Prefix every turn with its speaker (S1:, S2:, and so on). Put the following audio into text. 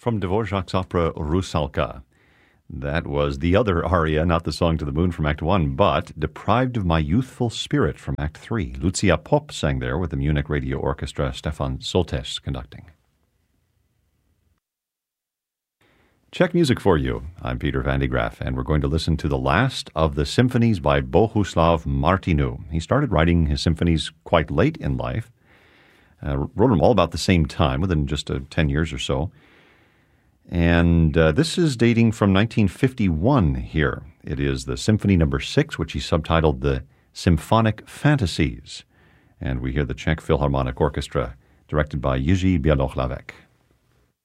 S1: From Dvorak's opera Rusalka. That was the other aria, not the Song to the Moon from Act 1, but Deprived of My Youthful Spirit from Act 3. Lucia Popp sang there with the Munich Radio Orchestra, Stefan Soltes conducting. Czech music for you. I'm Peter van de Graaf, and we're going to listen to the last of the symphonies by Bohuslav Martinu. He started writing his symphonies quite late in life, wrote them all about the same time, within just 10 years or so. And this is dating from 1951 here. It is the Symphony No. 6, which he subtitled the Symphonic Fantasies. And we hear the Czech Philharmonic Orchestra, directed by Jiří Bělohlavek.